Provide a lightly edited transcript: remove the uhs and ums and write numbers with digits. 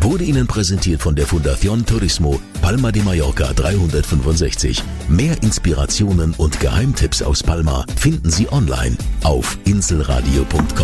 wurde Ihnen präsentiert von der Fundación Turismo Palma de Mallorca 365. Mehr Inspirationen und Geheimtipps aus Palma finden Sie online auf inselradio.com.